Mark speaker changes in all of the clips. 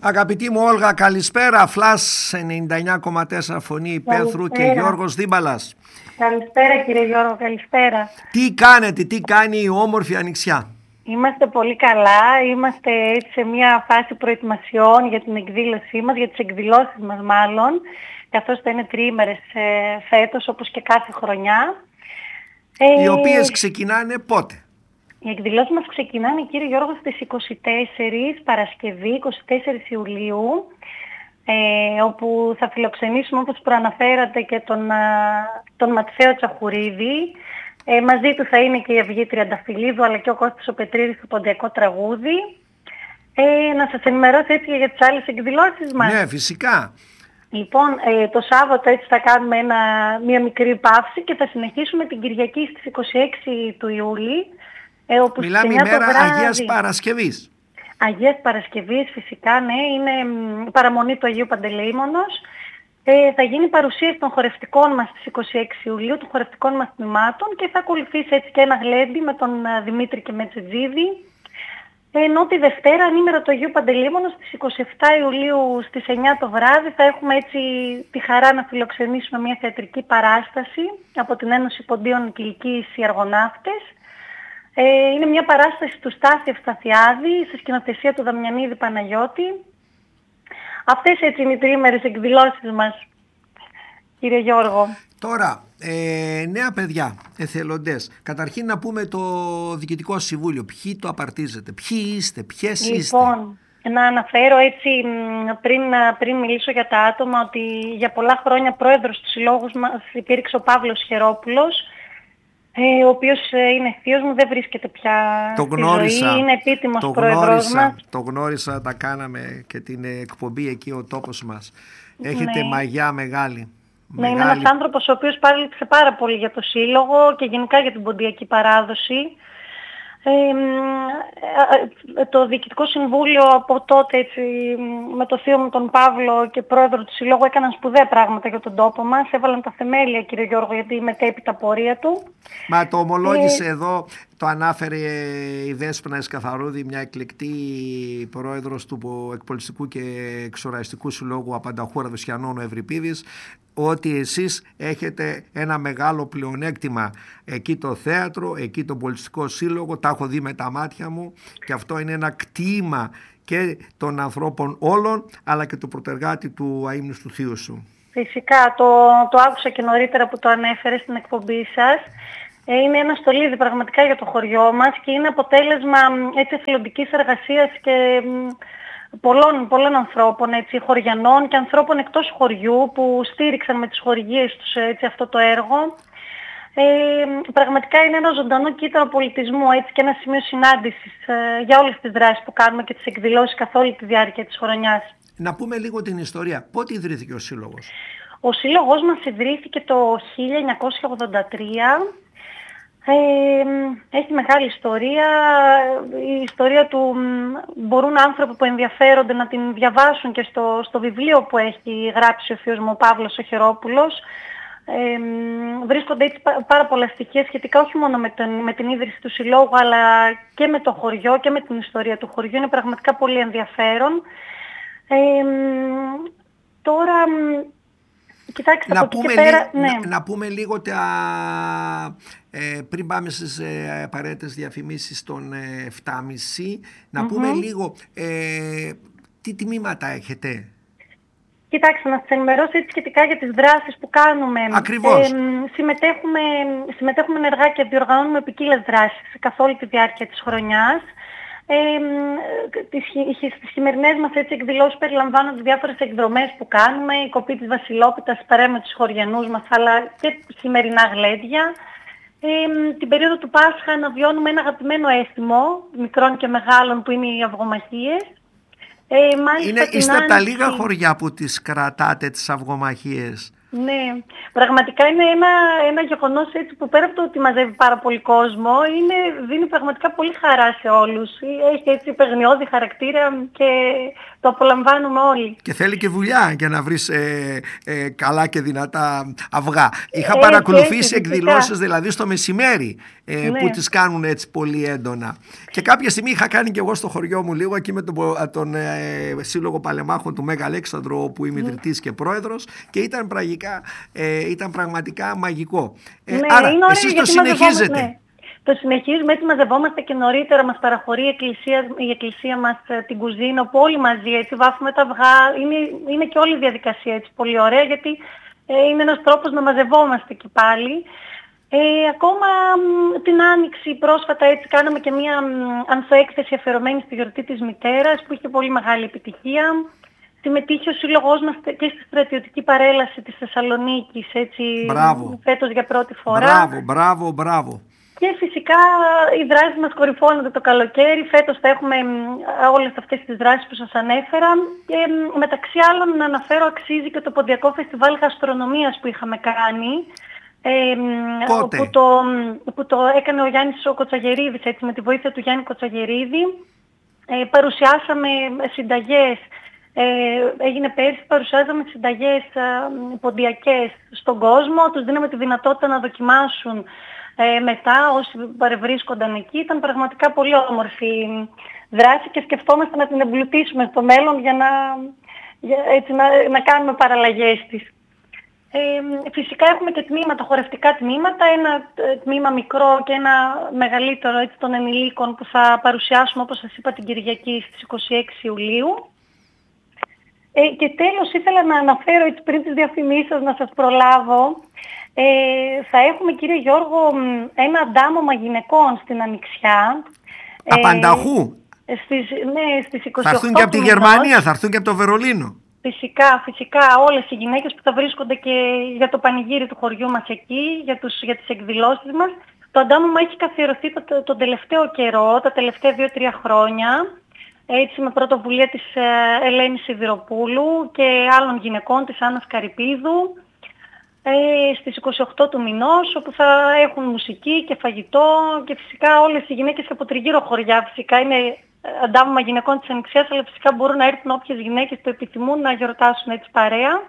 Speaker 1: Αγαπητή μου Όλγα, καλησπέρα. Φλάς 99,4 φωνή Πέθρου και Γιώργος Δίμπαλας.
Speaker 2: Καλησπέρα κύριε Γιώργο, καλησπέρα.
Speaker 1: Τι κάνετε, τι κάνει η όμορφη Ανοιξιά?
Speaker 2: Είμαστε πολύ καλά, είμαστε έτσι σε μια φάση προετοιμασιών για την εκδήλωσή μας, για τις εκδηλώσεις μας μάλλον, καθώς θα είναι τριήμερες φέτος όπως και κάθε χρονιά.
Speaker 1: Οι οποίες ξεκινάνε πότε?
Speaker 2: Οι εκδηλώσεις μας ξεκινάνε κύριε Γιώργο στις 24 Παρασκευή, 24 Ιουλίου, όπου θα φιλοξενήσουμε όπως προαναφέρατε και τον Ματθαίο Τσαχουρίδη. Μαζί του θα είναι και η Αυγή Τριανταφυλλίδου αλλά και ο Κώστας ο Πετρίδης του Ποντιακό Τραγούδι. Να σας ενημερώσω έτσι για τις άλλες εκδηλώσεις μας.
Speaker 1: Ναι, φυσικά.
Speaker 2: Λοιπόν, το Σάββατο έτσι θα κάνουμε μία μικρή παύση και θα συνεχίσουμε την Κυριακή στις 26 του Ιούλη. Όπου
Speaker 1: μιλάμε ημέρα Αγίας Παρασκευής.
Speaker 2: Αγίας Παρασκευής φυσικά, ναι, είναι παραμονή του Αγίου Παντελεήμονος. Θα γίνει παρουσίαση των χορευτικών μας στις 26 Ιουλίου, των χορευτικών μας τμήματων και θα ακολουθήσει έτσι και ένα γλέντι με τον Δημήτρη και Μετσετζίδη. Ενώ τη Δευτέρα, ανήμερα του Αγίου Παντελεήμονος, στις 27 Ιουλίου στις 9 το βράδυ θα έχουμε έτσι τη χαρά να φιλοξενήσουμε μια θεατρική παράσταση από την Ένωση Ποντίων Κιλικής οι Αργοναύτες. Είναι μια παράσταση του Στάθη Ευσταθιάδη σε σκηνοθεσία του Δαμιανίδη Παναγιώτη. Αυτές έτσι είναι οι τριήμερες εκδηλώσεις μας, κύριε Γιώργο.
Speaker 1: Τώρα, νέα παιδιά, εθελοντές. Καταρχήν να πούμε το Διοικητικό Συμβούλιο. Ποιοι το απαρτίζετε, ποιοι είστε, ποιες είστε?
Speaker 2: Λοιπόν, να αναφέρω έτσι πριν μιλήσω για τα άτομα ότι για πολλά χρόνια πρόεδρος του συλλόγου μας υπήρξε ο Παύλος Χερόπουλος, ο οποίος είναι θείος μου, δεν βρίσκεται πια στη ζωή, είναι επίτιμος πρόεδρος μας.
Speaker 1: Το γνώρισα, τα κάναμε και την εκπομπή εκεί ο τόπος μας. Έχετε μαγιά μεγάλη.
Speaker 2: Ναι, είναι ένας άνθρωπος ο οποίος πάλεψε πάρα πολύ για το σύλλογο και γενικά για την ποντιακή παράδοση. Το Διοικητικό Συμβούλιο από τότε έτσι, με το θείο μου τον Παύλο και πρόεδρο του Συλλόγου έκαναν σπουδαία πράγματα για τον τόπο μας. Έβαλαν τα θεμέλια κύριε Γιώργο για τη μετέπειτα πορεία του.
Speaker 1: Μα το ομολόγησε εδώ, το ανάφερε η Δέσποινα Εσκαθαρούδη, μια εκλεκτή πρόεδρος του Εκπολιστικού και Εξοραϊστικού Συλλόγου Απανταχού Ραδοσιανών ο Ευρυπίδης, ότι εσείς έχετε ένα μεγάλο πλεονέκτημα. Εκεί το θέατρο, εκεί το πολιτιστικό σύλλογο, τα έχω δει με τα μάτια μου και αυτό είναι ένα κτήμα και των ανθρώπων όλων αλλά και του πρωτεργάτη του αείμνηστου θείου σου.
Speaker 2: Φυσικά, το άκουσα και νωρίτερα που το ανέφερε στην εκπομπή σας. Είναι ένα στολίδι πραγματικά για το χωριό μας και είναι αποτέλεσμα έτσι εθελοντικής εργασίας και πολλών ανθρώπων, έτσι, χωριανών και ανθρώπων εκτός χωριού που στήριξαν με τις χορηγίες τους έτσι, αυτό το έργο. Πραγματικά είναι ένα ζωντανό κύτταρο πολιτισμού έτσι, και ένα σημείο συνάντησης για όλες τις δράσεις που κάνουμε και τις εκδηλώσεις καθ' όλη τη διάρκεια της χρονιάς.
Speaker 1: Να πούμε λίγο την ιστορία. Πότε ιδρύθηκε ο Σύλλογος?
Speaker 2: Ο Σύλλογος μας ιδρύθηκε το 1983. Έχει μεγάλη ιστορία. Η ιστορία του μπορούν άνθρωποι που ενδιαφέρονται να την διαβάσουν και στο βιβλίο που έχει γράψει ο θείος μου ο Παύλος ο Χερόπουλος. Βρίσκονται έτσι πάρα πολλά στοιχεία σχετικά όχι μόνο με την ίδρυση του Συλλόγου αλλά και με το χωριό και με την ιστορία του χωριού. Είναι πραγματικά πολύ ενδιαφέρον. Τώρα... Κοιτάξτε,
Speaker 1: να πούμε λίγο πριν πάμε στις απαραίτητες διαφημίσεις των 7.30 να πούμε λίγο τι τιμήματα έχετε.
Speaker 2: Κοιτάξτε, να σας ενημερώσω έτσι σχετικά για τις δράσεις που κάνουμε.
Speaker 1: Ακριβώς.
Speaker 2: Συμμετέχουμε ενεργά και διοργανώνουμε ποικίλες δράσεις καθ' όλη τη διάρκεια της χρονιάς. Στις χειμερινές μας έτσι εκδηλώσεις περιλαμβάνονται διάφορες εκδρομές που κάνουμε, η κοπή της Βασιλόπιτας παρέα με τους χωριανούς μας αλλά και χειμερινά γλέντια. Την περίοδο του Πάσχα αναβιώνουμε ένα αγαπημένο έθιμο μικρών και μεγάλων που είναι οι αυγομαχίες.
Speaker 1: Είστε από τα λίγα χωριά που τις κρατάτε τις αυγομαχίες.
Speaker 2: Ναι, πραγματικά είναι ένα γεγονός έτσι που πέρα από το ότι μαζεύει πάρα πολύ κόσμο, δίνει πραγματικά πολύ χαρά σε όλους. Έχει έτσι παιγνιώδη χαρακτήρα και Το απολαμβάνουμε όλοι.
Speaker 1: Και θέλει και δουλειά για να βρεις καλά και δυνατά αυγά. Είχα παρακολουθήσει εκδηλώσεις δηλαδή στο μεσημέρι που τις κάνουν έτσι πολύ έντονα. Και κάποια στιγμή είχα κάνει και εγώ στο χωριό μου λίγο εκεί με τον Σύλλογο Παλεμάχων του Μέγα Αλέξανδρο, που είμαι ιδρυτής και πρόεδρος, και ήταν πραγματικά μαγικό. Άρα εσείς το συνεχίζετε.
Speaker 2: Το συνεχίζουμε, έτσι μαζευόμαστε και νωρίτερα, μας παραχωρεί η εκκλησία μας την κουζίνα, όπου όλοι μαζί έτσι βάφουμε τα αυγά. Είναι και όλη η διαδικασία έτσι πολύ ωραία, γιατί είναι ένας τρόπος να μαζευόμαστε και πάλι. Ακόμα την Άνοιξη πρόσφατα έτσι κάναμε και μια ανθοέκθεση αφιερωμένη στη γιορτή της μητέρας, που είχε πολύ μεγάλη επιτυχία. Συμμετείχε ο σύλλογός μας και στη στρατιωτική παρέλαση της Θεσσαλονίκης, έτσι, φέτος για πρώτη φορά.
Speaker 1: Μπράβο.
Speaker 2: Και φυσικά οι δράσεις μας κορυφώνονται το καλοκαίρι. Φέτος θα έχουμε όλες αυτές τις δράσεις που σας ανέφερα. Και μεταξύ άλλων να αναφέρω, αξίζει και το Ποντιακό Φεστιβάλ Γαστρονομίας που είχαμε κάνει. Που το έκανε ο Γιάννης ο Κοτσαγερίδης, έτσι, με τη βοήθεια του Γιάννη Κοτσαγερίδη. Παρουσιάσαμε συνταγές. Έγινε πέρσι, παρουσιάζαμε συνταγές ποντιακές στον κόσμο. Τους δίναμε τη δυνατότητα να δοκιμάσουν μετά όσοι παρευρίσκονταν εκεί. Ήταν πραγματικά πολύ όμορφη δράση και σκεφτόμαστε να την εμπλουτίσουμε στο μέλλον για να κάνουμε παραλλαγές της. Φυσικά έχουμε και τμήματα, χορευτικά τμήματα, ένα τμήμα μικρό και ένα μεγαλύτερο έτσι, των ενηλίκων, που θα παρουσιάσουμε, όπως σας είπα, την Κυριακή στις 26 Ιουλίου. Και τέλος ήθελα να αναφέρω, έτσι, πριν τις διαφημίσεις να σας προλάβω, θα έχουμε, κύριε Γιώργο, ένα αντάμωμα γυναικών στην Ανοιξιά.
Speaker 1: Απανταχού.
Speaker 2: Στις 28
Speaker 1: θα έρθουν και από τη Γερμανία, θα έρθουν και από το Βερολίνο.
Speaker 2: Φυσικά όλες οι γυναίκες που θα βρίσκονται και για το πανηγύρι του χωριού μας εκεί, για τις εκδηλώσεις μας. Το αντάμωμα έχει καθιερωθεί τον τελευταίο καιρό, τα τελευταία 2-3 χρόνια, έτσι, με πρωτοβουλία της Ελένης Σιδηροπούλου και άλλων γυναικών, της Άννας Καρυπίδου, στις 28 του μηνός, όπου θα έχουν μουσική και φαγητό και φυσικά όλες οι γυναίκες από τριγύρω χωριά. Φυσικά είναι αντάμωμα γυναικών της Ανοιξιάς, αλλά φυσικά μπορούν να έρθουν όποιες γυναίκες το επιθυμούν να γιορτάσουν έτσι παρέα.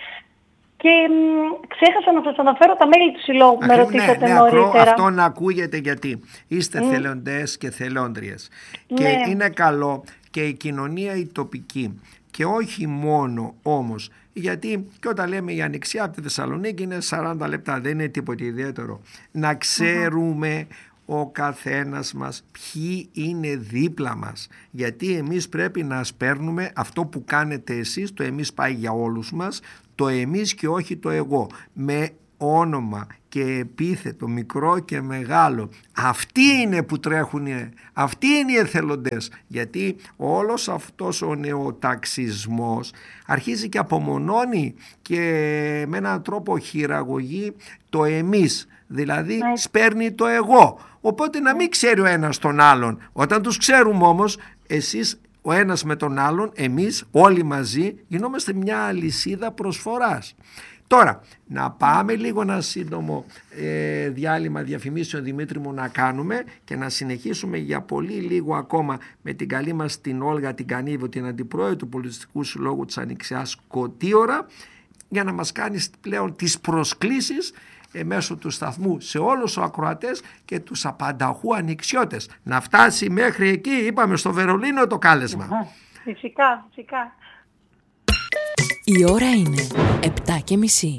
Speaker 2: Και ξέχασα να σας αναφέρω τα μέλη του συλλόγου που με ρωτήσατε νωρίτερα.
Speaker 1: Αυτό να ακούγεται, γιατί είστε θελοντές και θελόντριες. Και είναι καλό και η κοινωνία η τοπική. Και όχι μόνο όμως, γιατί και όταν λέμε η Ανοιξιά από τη Θεσσαλονίκη είναι 40 λεπτά, δεν είναι τίποτα ιδιαίτερο. Να ξέρουμε ο καθένας μας ποιοι είναι δίπλα μας, γιατί εμείς πρέπει να σπέρνουμε αυτό που κάνετε εσείς, το εμείς πάει για όλους μας, το εμείς και όχι το εγώ, με όνομα και επίθετο, μικρό και μεγάλο. Αυτοί είναι που τρέχουν, αυτοί είναι οι εθελοντές, γιατί όλος αυτός ο νεοταξισμός αρχίζει και απομονώνει και με έναν τρόπο χειραγωγεί το εμείς, δηλαδή σπέρνει το εγώ. Οπότε να μην ξέρει ο ένας τον άλλον. Όταν τους ξέρουμε όμως, εσείς ο ένας με τον άλλον, εμείς όλοι μαζί γινόμαστε μια αλυσίδα προσφοράς. Τώρα, να πάμε λίγο ένα σύντομο διάλειμμα διαφημίσεων, Δημήτρη μου, να κάνουμε και να συνεχίσουμε για πολύ λίγο ακόμα με την καλή μας την Όλγα την Κανίβο, την Αντιπρόεδρο του Πολιτιστικού Συλλόγου της Ανοιξιάς Κωτίωρα, για να μας κάνει πλέον τις προσκλήσεις μέσω του σταθμού σε όλους τους ακροατές και τους απανταχού ανοιξιώτες. Να φτάσει μέχρι εκεί, είπαμε, στο Βερολίνο το κάλεσμα.
Speaker 2: Φυσικά.
Speaker 3: Η ώρα είναι 7:30.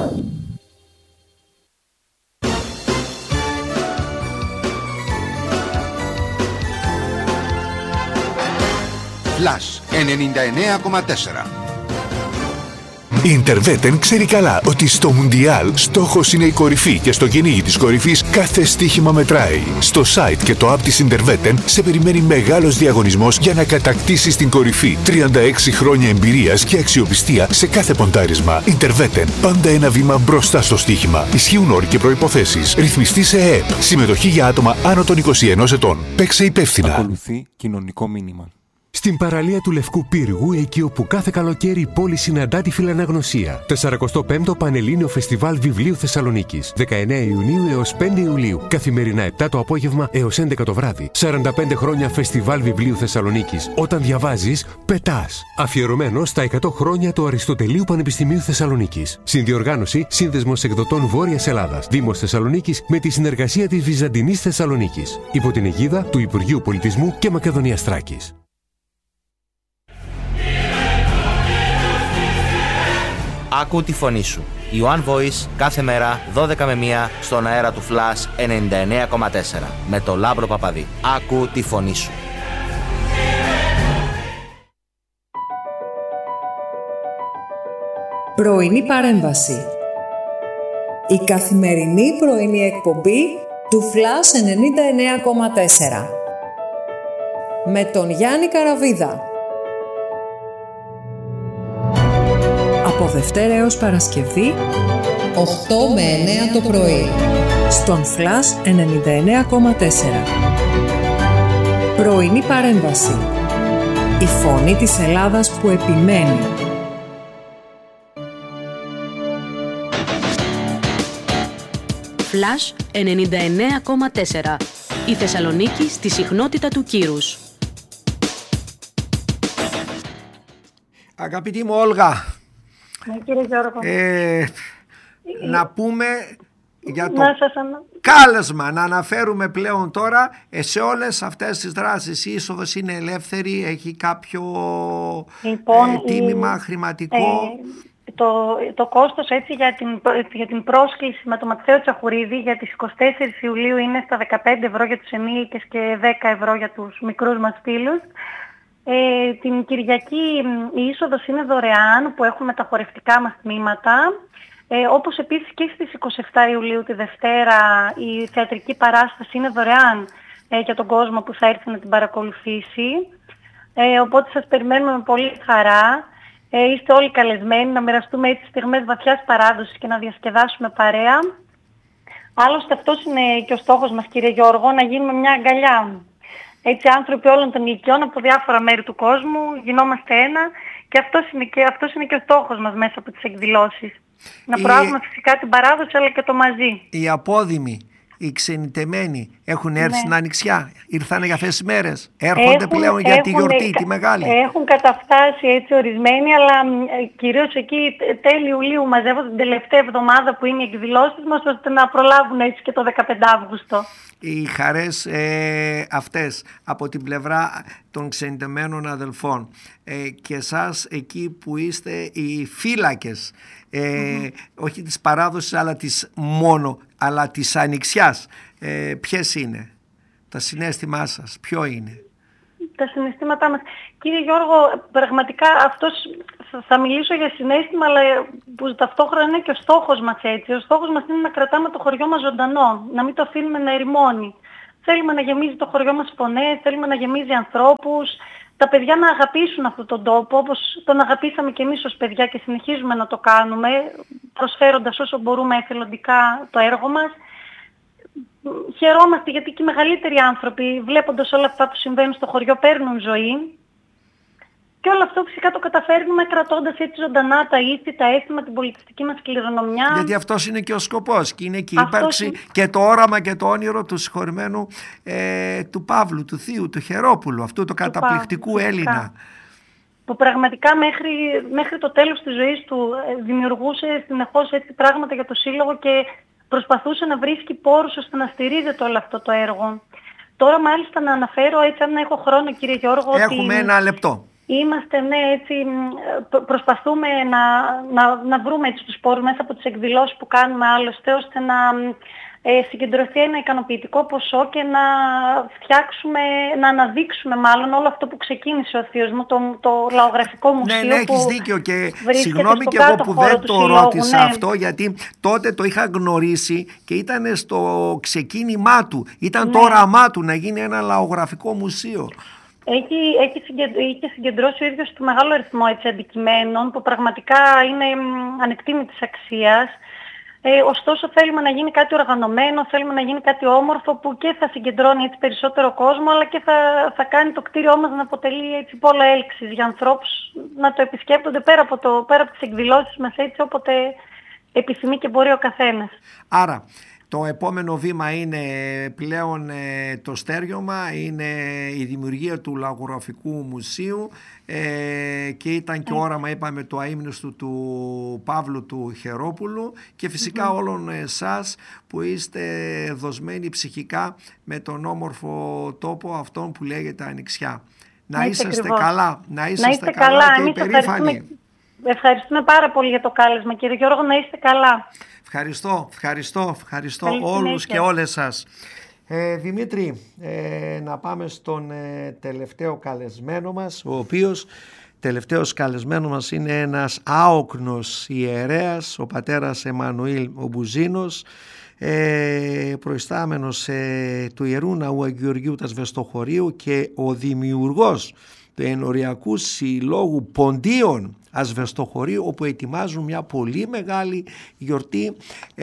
Speaker 4: Flash 99,4.
Speaker 5: Η Interveten ξέρει καλά ότι στο Μουντιάλ στόχος είναι η κορυφή και στο κυνήγι της κορυφής κάθε στοίχημα μετράει. Στο site και το app της Interveten σε περιμένει μεγάλος διαγωνισμός για να κατακτήσεις την κορυφή. 36 χρόνια εμπειρίας και αξιοπιστία σε κάθε ποντάρισμα. Interveten, πάντα ένα βήμα μπροστά στο στοίχημα. Ισχύουν όροι και προϋποθέσεις. Ρυθμιστή σε ΕΕΠ. Συμμετοχή για άτομα άνω των 21 ετών. Παίξε υπεύθυνα.
Speaker 6: Ακολουθεί κοινωνικό μήνυμα. Στην παραλία του Λευκού Πύργου, εκεί όπου κάθε καλοκαίρι η πόλη συναντά τη φιλαναγνωσία. 45ο Πανελλήνιο Φεστιβάλ Βιβλίου Θεσσαλονίκης. 19 Ιουνίου έως 5 Ιουλίου. Καθημερινά 7 το απόγευμα έως 11 το βράδυ. 45 χρόνια Φεστιβάλ Βιβλίου Θεσσαλονίκης. Όταν διαβάζεις, πετάς. Αφιερωμένο στα 100 χρόνια του Αριστοτελείου Πανεπιστημίου Θεσσαλονίκης. Συνδιοργάνωση Σύνδεσμος Εκδοτών Βόρειας Ελλάδας. Δήμος Θεσσαλονίκης με τη συνεργασία της Βυζαντινής Θεσσαλονίκης. Υπό την αιγίδα του Υπουργείου Πολιτισμού και Μακεδονίας Θράκης.
Speaker 7: Άκου τη φωνή σου. Η One Voice κάθε μέρα 12 με 1 στον αέρα του Flash 99,4 με το Λάμπρο Παπαδί. Άκου τη φωνή σου.
Speaker 3: Πρωινή παρέμβαση. Η καθημερινή πρωινή εκπομπή του Flash 99,4 με τον Γιάννη Καραβίδα. Από Δευτέρα έως Παρασκευή 8 με 9 το πρωί στον Flash 99,4. Πρωινή παρέμβαση. Η φωνή της Ελλάδας που επιμένει.
Speaker 8: Flash 99,4. Η Θεσσαλονίκη στη συχνότητα του κύρους.
Speaker 1: Αγαπητή μου Όλγα,
Speaker 2: ναι, κύριε Γιώργο.
Speaker 1: Να πούμε για το κάλεσμα, να αναφέρουμε πλέον τώρα σε όλες αυτές τις δράσεις. Η είσοδος είναι ελεύθερη, έχει κάποιο τίμημα χρηματικό.
Speaker 2: Το κόστος έτσι για την πρόσκληση με τον Ματθαίο Τσαχουρίδη για τις 24 Ιουλίου είναι στα 15 ευρώ για τους ενήλικες και 10 ευρώ για τους μικρούς μας φίλους. Την Κυριακή η είσοδος είναι δωρεάν, που έχουμε τα χορευτικά μας τμήματα. Όπως επίσης και στις 27 Ιουλίου τη Δευτέρα η θεατρική παράσταση είναι δωρεάν για τον κόσμο που θα έρθει να την παρακολουθήσει. Οπότε σας περιμένουμε με πολύ χαρά. Είστε όλοι καλεσμένοι να μοιραστούμε έτσι στιγμές βαθιάς παράδοσης και να διασκεδάσουμε παρέα. Άλλωστε αυτός είναι και ο στόχος μας, κύριε Γιώργο, να γίνουμε μια αγκαλιά. Έτσι άνθρωποι όλων των ηλικιών από διάφορα μέρη του κόσμου γινόμαστε ένα, και αυτός είναι και ο στόχος μας μέσα από τις εκδηλώσεις. Να προάγουμε φυσικά την παράδοση αλλά και το μαζί.
Speaker 1: Οι απόδημοι, οι ξενιτεμένοι έχουν έρθει στην Ανοιξιά, ήρθανε για αυτές τις μέρες, έρχονται πλέον για τη γιορτή, τη μεγάλη.
Speaker 2: Έχουν καταφτάσει έτσι ορισμένοι, αλλά κυρίως εκεί τέλη Ιουλίου μαζεύονται την τελευταία εβδομάδα που είναι οι εκδηλώσεις μας, ώστε να προλάβουν έτσι και το 15 Αύγουστο. Οι
Speaker 1: χαρές αυτές από την πλευρά των ξενιτεμένων αδελφών και εσάς εκεί που είστε οι φύλακες, όχι της παράδοσης αλλά της Ανοιξιάς, ποιες είναι τα συναίσθημά σας, ποιο είναι?
Speaker 2: Τα συναισθήματά μας, κύριε Γιώργο, πραγματικά αυτός, θα μιλήσω για συναίσθημα, αλλά που ταυτόχρονα είναι και ο στόχος μας έτσι. Ο στόχος μας είναι να κρατάμε το χωριό μας ζωντανό, να μην το αφήνουμε να ερημώνει. Θέλουμε να γεμίζει το χωριό μας φωνές, θέλουμε να γεμίζει ανθρώπους, τα παιδιά να αγαπήσουν αυτόν τον τόπο, όπως τον αγαπήσαμε και εμείς ως παιδιά και συνεχίζουμε να το κάνουμε, προσφέροντας όσο μπορούμε εθελοντικά το έργο μας. Χαιρόμαστε γιατί και οι μεγαλύτεροι άνθρωποι, βλέποντας όλα αυτά που συμβαίνουν στο χωριό, παίρνουν ζωή. Και όλο αυτό φυσικά το καταφέρνουμε κρατώντας έτσι ζωντανά τα ήθη, τα αίσθημα, την πολιτιστική μας κληρονομιά.
Speaker 1: Γιατί αυτός είναι και ο σκοπός και είναι και η ύπαρξη και το όραμα και το όνειρο του συγχωρημένου του Παύλου, του Θείου, του Χερόπουλου, αυτού του καταπληκτικού Έλληνα.
Speaker 2: Που πραγματικά μέχρι το τέλος της ζωής του δημιουργούσε συνεχώς έτσι πράγματα για το Σύλλογο και προσπαθούσε να βρίσκει πόρους ώστε να στηρίζεται όλο αυτό το έργο. Τώρα μάλιστα να αναφέρω έτσι, αν έχω χρόνο κύριε Γιώργο,
Speaker 1: έχουμε ένα λεπτό.
Speaker 2: Είμαστε, ναι, έτσι, προσπαθούμε να βρούμε έτσι τους πόρους μέσα από τις εκδηλώσεις που κάνουμε άλλωστε, ώστε να συγκεντρωθεί ένα ικανοποιητικό ποσό και να φτιάξουμε, να αναδείξουμε μάλλον όλο αυτό που ξεκίνησε ο θείος μου, το λαογραφικό μουσείο.
Speaker 1: Ναι, έχεις δίκιο και συγγνώμη και εγώ που δεν το ρώτησα αυτό, γιατί τότε το είχα γνωρίσει και ήταν στο ξεκίνημά του, ήταν το όραμά του να γίνει ένα λαογραφικό μουσείο. Έχει συγκεντρώσει ο ίδιος το μεγάλο αριθμό έτσι, αντικειμένων που πραγματικά είναι ανεκτήμητης αξίας.
Speaker 2: Ωστόσο θέλουμε να γίνει κάτι οργανωμένο, θέλουμε να γίνει κάτι όμορφο που και θα συγκεντρώνει έτσι περισσότερο κόσμο, αλλά και θα κάνει το κτίριό μας να αποτελεί έτσι πόλο έλξης για ανθρώπους να το επισκέπτονται πέρα από τις εκδηλώσεις μας, έτσι όποτε επιθυμεί και μπορεί ο καθένας.
Speaker 1: Άρα το επόμενο βήμα είναι πλέον το στέριωμα, είναι η δημιουργία του Λαγογραφικού Μουσείου και ήταν και όραμα, είπαμε, το αείμνηστο του Παύλου του Χερόπουλου και φυσικά όλων εσάς που είστε δοσμένοι ψυχικά με τον όμορφο τόπο αυτόν που λέγεται Ανοιξιά. Να είσαστε καλά, να είσαστε καλά και υπερήφανοι.
Speaker 2: Ευχαριστούμε πάρα πολύ για το κάλεσμα, κύριε Γιώργο, να είστε καλά.
Speaker 1: Ευχαριστώ όλους και όλες σας. Δημήτρη, να πάμε στον τελευταίο καλεσμένο μας, ο οποίος τελευταίος καλεσμένο μας είναι ένας άοκνος ιερέας, ο πατέρας Εμμανουήλ ο Μπουζίνος, προϊστάμενος του Ιερού Ναού Αγίου Γεωργίου του Ασβεστοχωρίου και ο δημιουργός του Ενοριακού Συλλόγου Ποντίων Ασβεστοχωρίου, όπου ετοιμάζουν μια πολύ μεγάλη γιορτή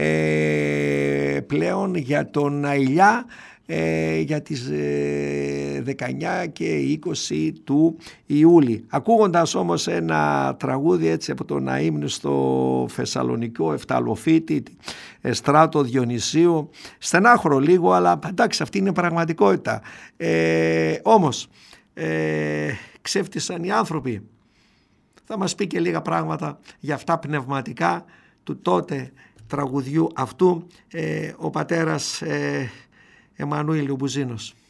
Speaker 1: πλέον για τον Αηλιά, για τις 19 και 20 του Ιούλη. Ακούγοντας όμως ένα τραγούδι έτσι από τον αείμνηστο Θεσσαλονικό Εφταλοφίτη Στράτο Διονυσίου, στενάχωρο λίγο, αλλά εντάξει, αυτή είναι πραγματικότητα. Όμως ξέφτισαν οι άνθρωποι. Θα μας πει και λίγα πράγματα για αυτά πνευματικά του τότε τραγουδιού αυτού ο πατέρας Εμμανουήλ ο Μπουζίνος.